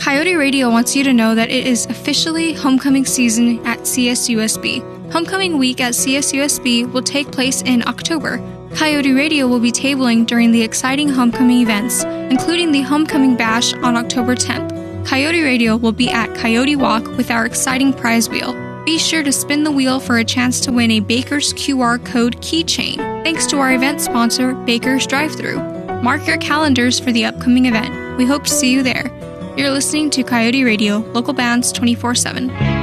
Coyote Radio wants you to know that it is officially homecoming season at CSUSB. Homecoming week at CSUSB will take place in October. Coyote Radio will be tabling during the exciting homecoming events, including the Homecoming Bash on October 10th. Coyote Radio will be at Coyote Walk with our exciting prize wheel. Be sure to spin the wheel for a chance to win a Baker's QR code keychain, thanks to our event sponsor, Baker's Drive-Thru. Mark your calendars for the upcoming event. We hope to see you there. You're listening to Coyote Radio, local bands 24/7.